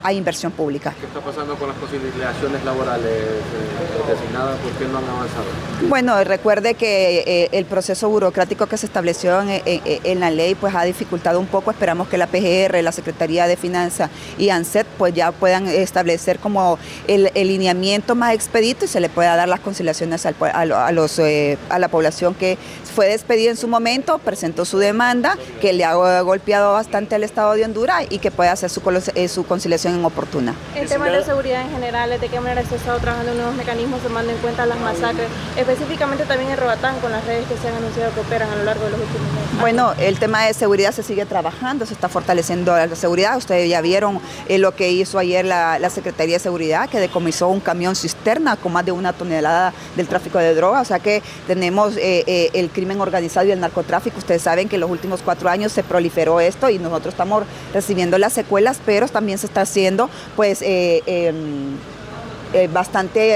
a inversión pública. ¿Qué está pasando con las conciliaciones laborales designadas? ¿Por qué no han avanzado? Bueno, recuerde que el proceso burocrático que se estableció en la ley pues ha dificultado un poco. Esperamos que la PGR, la Secretaría de Finanzas y ANSET pues ya puedan establecer como el lineamiento más expedito y se le pueda dar las conciliaciones a la población que fue despedida en su momento, presentó su demanda, que le ha golpeado bastante al Estado de Honduras y que puede hacer su conciliación oportuna. En temas de seguridad en general, ¿de qué manera se ha estado trabajando en nuevos mecanismos tomando en cuenta las masacres, específicamente también en Roatán con las redes que se han anunciado que operan a lo largo de los últimos meses? Bueno, el tema de seguridad se sigue trabajando, se está fortaleciendo la seguridad. Ustedes ya vieron lo que hizo ayer la Secretaría de Seguridad, que decomisó un camión cisterna con más de 1 tonelada del tráfico de drogas. O sea que tenemos el crimen organizado y el narcotráfico. Ustedes saben que en los últimos 4 años se proliferó esto y nosotros estamos recibiendo las secuelas, pero también se está haciendo pues bastante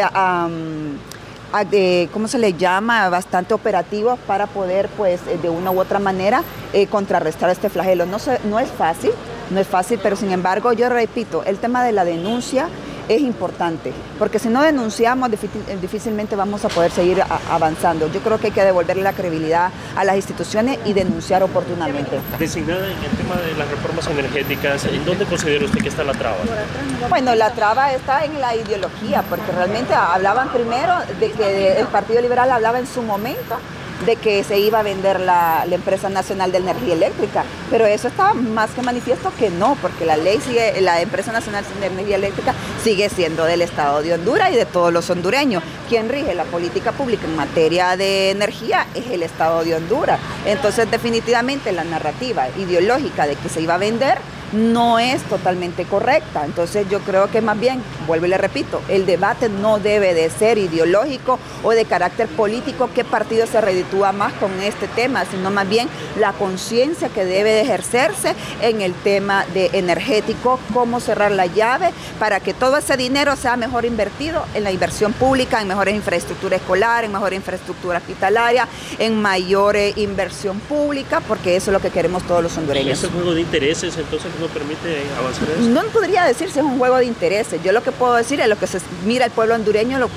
¿cómo se le llama? Bastante operativos para poder pues de una u otra manera contrarrestar este flagelo. No es fácil, pero sin embargo yo repito, el tema de la denuncia es importante, porque si no denunciamos difícilmente vamos a poder seguir avanzando. Yo creo que hay que devolverle la credibilidad a las instituciones y denunciar oportunamente. Designada en el tema de las reformas energéticas, ¿en dónde considera usted que está la traba? Bueno, la traba está en la ideología, porque realmente hablaban primero de que el Partido Liberal hablaba en su momento de que se iba a vender la empresa nacional de energía eléctrica, pero eso está más que manifiesto que no, porque la ley sigue, la empresa nacional de energía eléctrica sigue siendo del Estado de Honduras y de todos los hondureños. Quien rige la política pública en materia de energía es el Estado de Honduras. Entonces definitivamente la narrativa ideológica de que se iba a vender no es totalmente correcta. Entonces yo creo que más bien, vuelvo y le repito, el debate no debe de ser ideológico o de carácter político, qué partido se reditúa más con este tema, sino más bien la conciencia que debe de ejercerse en el tema de energético, cómo cerrar la llave para que todo ese dinero sea mejor invertido en la inversión pública, en mejores infraestructura escolar, en mejor infraestructura hospitalaria, en mayor inversión pública, porque eso es lo que queremos todos los hondureños. ¿Ese juego de intereses entonces no permite avanzar en eso? No podría decir si es un juego de intereses. Yo lo que puedo decir es lo que se mira el pueblo hondureño.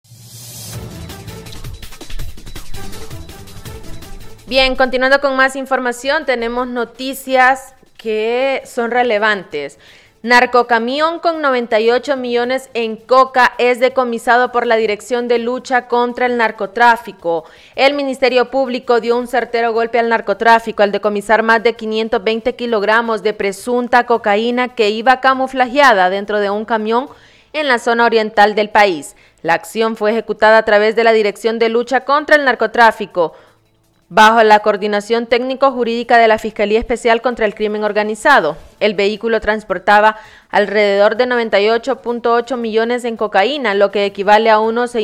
Bien, continuando con más información, tenemos noticias que son relevantes. Narcocamión con 98 millones en coca es decomisado por la Dirección de Lucha contra el Narcotráfico. El Ministerio Público dio un certero golpe al narcotráfico al decomisar más de 520 kilogramos de presunta cocaína que iba camuflajeada dentro de un camión en la zona oriental del país. La acción fue ejecutada a través de la Dirección de Lucha contra el Narcotráfico, bajo la coordinación técnico-jurídica de la Fiscalía Especial contra el Crimen Organizado. El vehículo transportaba alrededor de 98.8 millones en cocaína, lo que equivale a unos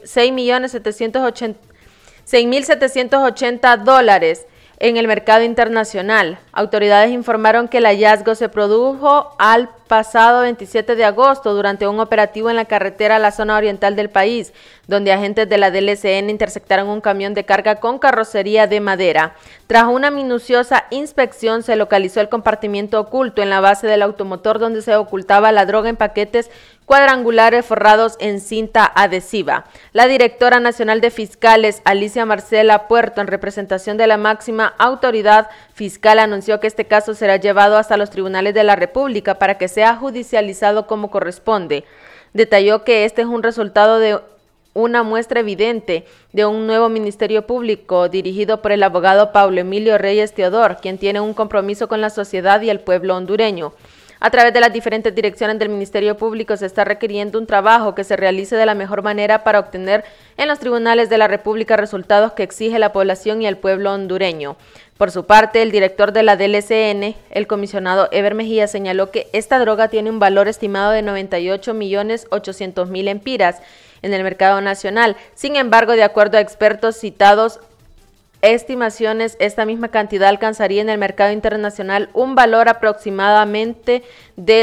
$6.780 en el mercado internacional. Autoridades informaron que el hallazgo se produjo al pasado 27 de agosto durante un operativo en la carretera a la zona oriental del país, donde agentes de la DLCN interceptaron un camión de carga con carrocería de madera. Tras una minuciosa inspección se localizó el compartimiento oculto en la base del automotor donde se ocultaba la droga en paquetes cuadrangulares forrados en cinta adhesiva. La directora nacional de fiscales, Alicia Marcela Puerto, en representación de la máxima autoridad fiscal, anunció que este caso será llevado hasta los tribunales de la República para que sea judicializado como corresponde. Detalló que este es un resultado de una muestra evidente de un nuevo Ministerio Público dirigido por el abogado Pablo Emilio Reyes Teodor, quien tiene un compromiso con la sociedad y el pueblo hondureño. A través de las diferentes direcciones del Ministerio Público se está requiriendo un trabajo que se realice de la mejor manera para obtener en los tribunales de la República resultados que exige la población y el pueblo hondureño. Por su parte, el director de la DLCN, el comisionado Eber Mejía, señaló que esta droga tiene un valor estimado de 98.800.000 empiras en el mercado nacional. Sin embargo, de acuerdo a expertos citados, estimaciones, esta misma cantidad alcanzaría en el mercado internacional un valor aproximadamente de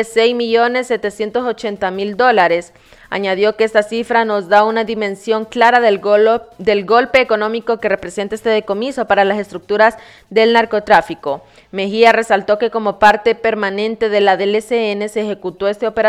$6.780.000. Añadió que esta cifra nos da una dimensión clara del golpe económico que representa este decomiso para las estructuras del narcotráfico. Mejía resaltó que como parte permanente de la DLCN se ejecutó este operativo